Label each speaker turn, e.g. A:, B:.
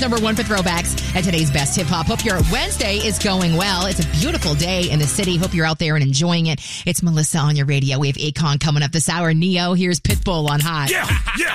A: number one for throwbacks at today's best hip hop. Hope your Wednesday is going well. It's a beautiful day in the city. Hope you're out there and enjoying it. It's Melissa on your radio. We have Akon coming up this hour. Neo, here's Pitbull on Hot.
B: Yeah.